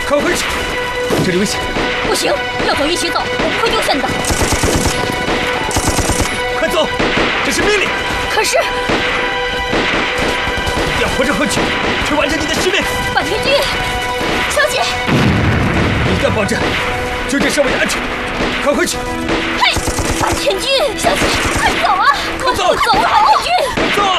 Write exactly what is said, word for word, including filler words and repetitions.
快回去，这里危险。 不行，要走一起走，我不会丢下你的。 快走，这是命令。 可是， 要活着回去，去完成你的使命。 坂田君，小姐， 一定要保证救这少尉的安全。快回去。 嘿，坂田君，小姐，快走啊！快走， 走啊，坂田君。 走。